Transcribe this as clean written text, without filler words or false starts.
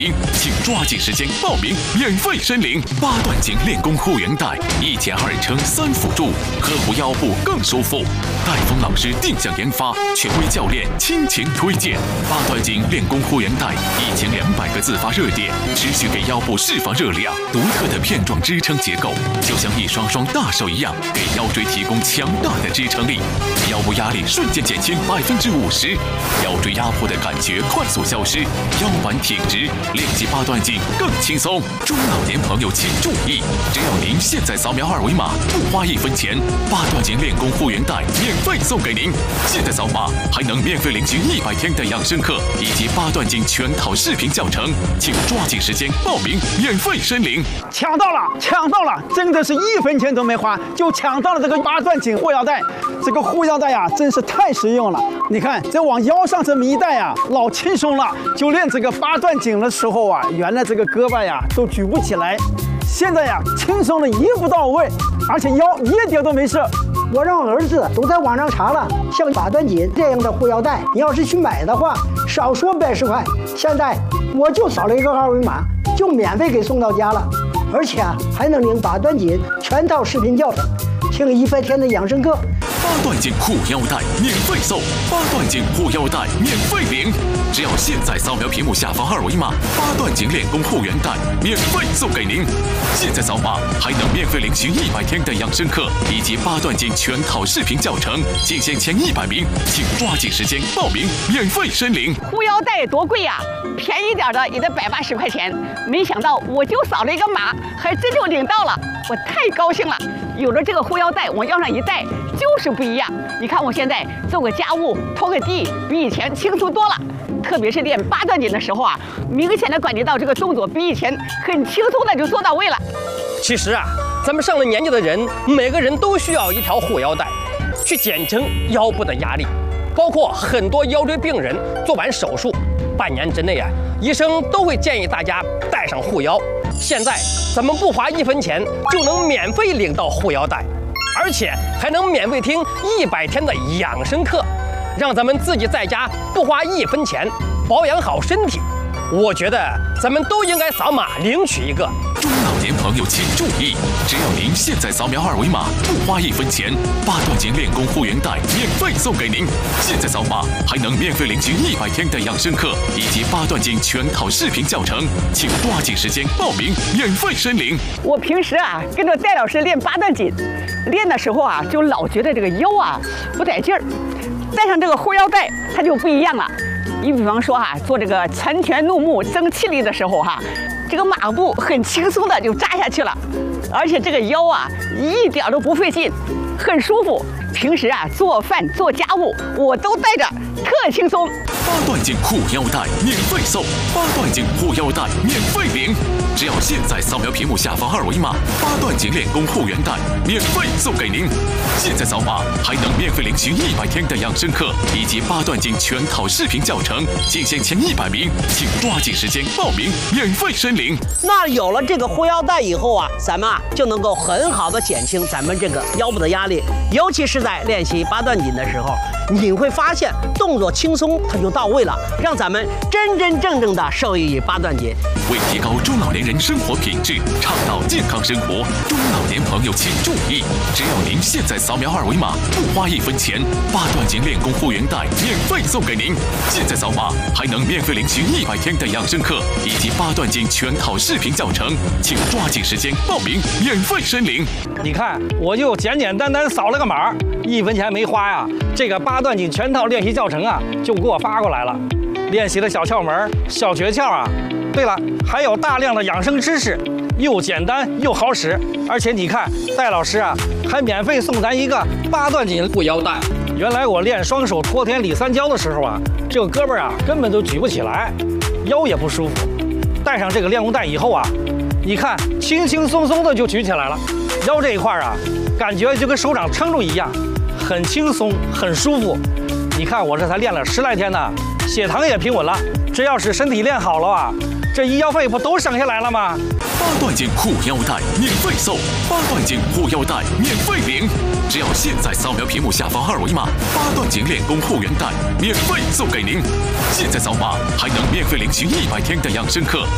请抓紧时间报名，免费申领八段锦练功护圆带，1减2乘3辅助，呵护腰部更舒服。戴峰老师定向研发，权威教练倾情推荐八段锦练功护圆带，1200个自发热点，持续给腰部释放热量。独特的片状支撑结构，就像一双双大手一样，给腰椎提供强大的支撑力，腰部压力瞬间减轻50%，腰椎压迫的感觉快速消失，腰板挺直。练习八段锦更轻松，中老年朋友请注意，只要您现在扫描2维码，不花1分钱，八段锦练功护圆带免费送给您。现在扫码还能免费领取100天的养生课以及八段锦全套视频教程，请抓紧时间报名，免费申领。 抢到了，抢到了！真的是1分钱都没花，就抢到了这个八段锦护腰带。这个护腰带呀，真是太实用了。你看，这往腰上这么一戴呀，老轻松了。就练这个八段锦的时候啊，原来这个胳膊呀都举不起来，现在呀轻松的一步到位，而且腰一点都没事。 我让儿子都在网上查了，像八段锦这样的护腰带，你要是去买的话，少说110块。现在我就扫了一个2维码，就免费给送到家了，而且还能领八段锦全套视频教程，听100天的养生课。 八段锦护腰带免费送，八段锦护腰带免费领，只要现在扫描屏幕下方2维码，八段锦练功护圆带免费送给您。现在扫码还能免费领取100天的养生课以及八段锦全套视频教程，仅限前100名，请抓紧时间报名，免费申领。 护腰带多贵呀，便宜点的也得180块钱，没想到我就扫了一个码，还真就领到了，我太高兴了。有了这个护腰带，往腰上一戴就是不一样。你看我现在做个家务、拖个地，比以前轻松多了。特别是练八段锦的时候啊，明显的感觉到这个动作比以前很轻松的就做到位了。 其实啊，咱们上了年纪的人，每个人都需要一条护腰带，去减轻腰部的压力。包括很多腰椎病人做完手术，半年之内啊，医生都会建议大家带上护腰。现在咱们不花1分钱就能免费领到护腰带，而且还能免费听100天的养生课，让咱们自己在家不花1分钱保养好身体。我觉得咱们都应该扫码领取一个。 中老年朋友请注意，只要您现在扫描2维码，不花1分钱，八段锦练功护圆带免费送给您。现在扫码还能免费领取100天的养生课以及八段锦全套视频教程，请抓紧时间报名，免费申领。 我平时啊跟着戴老师练八段锦，练的时候啊就老觉得这个腰啊不带劲儿，带上这个护腰带它就不一样了。你比方说哈，做这个拳拳怒目增气力的时候哈，这个马步很轻松的就扎下去了，而且这个腰啊一点都不费劲，很舒服。平时啊做饭做家务我都带着，特轻松。 八段锦护腰带免费送，八段锦护腰带免费领，只要现在扫描屏幕下方2维码，八段锦练功护圆带免费送给您。现在扫码还能免费领取100天的养生课以及八段锦全套视频教程，仅限前100名，请抓紧时间报名，免费申领。 那有了这个护腰带以后啊，咱们就能够很好的减轻咱们这个腰部的压力，尤其是在练习八段锦的时候，你会发现动作轻松，它就到位了，让咱们真真正正的受益于八段锦。 为提高中老年人生活品质，倡导健康生活，中老年朋友请注意，只要您现在扫描2维码，不花1分钱，八段锦练功护圆带免费送给您。现在扫码还能免费领取100天的养生课以及八段锦全套视频教程，请抓紧时间报名，免费申领。 你看，我就简简单单扫了个码，1分钱没花呀。这个八段锦全套练习教程啊，就给我发过来了，练习的小窍门、小诀窍啊。对了，还有大量的养生知识，又简单又好使。而且你看，戴老师啊，还免费送咱一个八段锦护腰带。原来我练双手托天理三焦的时候啊，这个胳膊啊根本都举不起来，腰也不舒服。带上这个练功带以后啊，你看轻轻松松的就举起来了。腰这一块啊，感觉就跟手掌撑住一样，很轻松，很舒服。你看我这才练了10来天呢，血糖也平稳了。这要是身体练好了啊，这医药费不都省下来了吗？ 八段锦护腰带免费送，八段锦护腰带免费领，只要现在扫描屏幕下方2维码，八段锦练功护圆带免费送给您。现在扫码还能免费领取100天的养生课